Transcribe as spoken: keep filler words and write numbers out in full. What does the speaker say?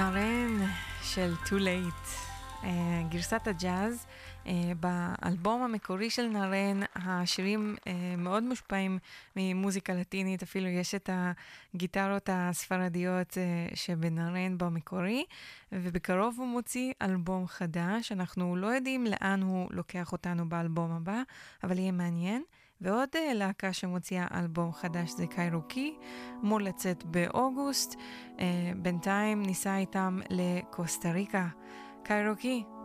נרן של Too Late, גרסת הג'אז. באלבום המקורי של נרן השירים מאוד מושפעים ממוזיקה לטינית, אפילו יש את הגיטרות הספרדיות שבנרן במקורי, ובקרוב הוא מוציא אלבום חדש. אנחנו לא יודעים לאן הוא לוקח אותנו באלבום הבא, אבל יהיה מעניין. ועוד להקה שמוציאה אלבום חדש זה קיירוקי, אמור לצאת באוגוסט. בינתיים ניסה איתם לקוסטה ריקה. קיירוקי,